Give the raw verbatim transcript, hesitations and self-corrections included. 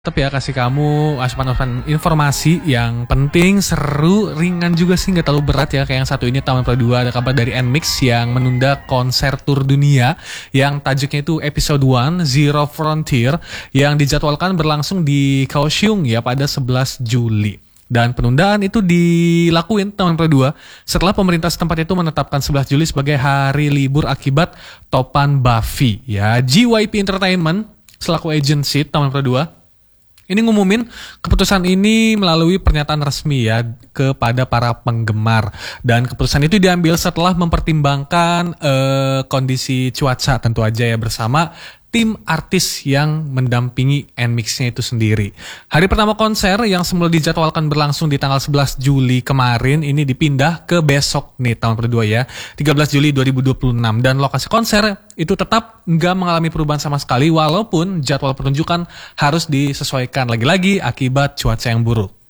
Tetap ya kasih kamu asupan-asupan informasi yang penting, seru, ringan juga sih, nggak terlalu berat ya. Kayak yang satu ini Taman Pradua, ada kabar dari Nmix yang menunda konser tur dunia yang tajuknya itu Episode one Zero Frontier yang dijadwalkan berlangsung di Kaohsiung ya pada sebelas Juli. Dan penundaan itu dilakuin Taman Pradua setelah pemerintah setempat itu menetapkan sebelas Juli sebagai hari libur akibat topan Bavi ya. J Y P Entertainment selaku agensi Taman Pradua ini ngumumin keputusan ini melalui pernyataan resmi ya kepada para penggemar, dan keputusan itu diambil setelah mempertimbangkan eh, kondisi cuaca tentu aja ya, bersama tim artis yang mendampingi Nmix-nya itu sendiri. Hari pertama konser yang semula dijadwalkan berlangsung di tanggal sebelas Juli kemarin ini dipindah ke besok nih Taman Pradua ya, tiga belas Juli dua ribu dua puluh enam, dan lokasi konser itu tetap nggak mengalami perubahan sama sekali walaupun jadwal pertunjukan harus disesuaikan lagi-lagi akibat cuaca yang buruk.